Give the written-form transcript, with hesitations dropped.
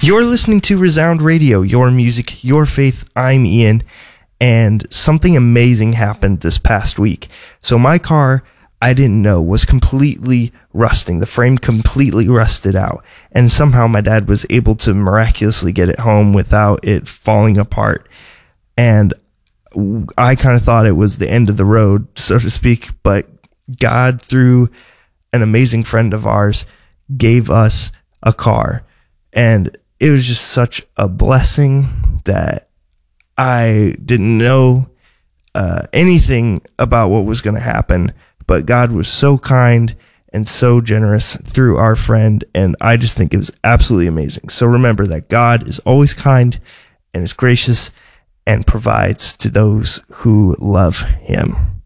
You're listening to Resound Radio, your music, your faith. I'm Ian, and something amazing happened this past week. So my car, I didn't know, was completely rusting. The frame completely rusted out, and somehow my dad was able to miraculously get it home without it falling apart. And I kind of thought it was the end of the road, so to speak, but God, through an amazing friend of ours, gave us a car. And it was just such a blessing that I didn't know anything about what was going to happen, but God was so kind and so generous through our friend, and I just think it was absolutely amazing. So remember that God is always kind and is gracious and provides to those who love him.